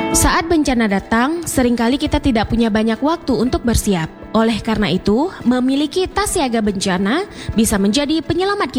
Saat bencana datang, seringkali kita tidak punya banyak waktu untuk bersiap. Oleh karena itu, memiliki tas siaga bencana bisa menjadi penyelamat kita.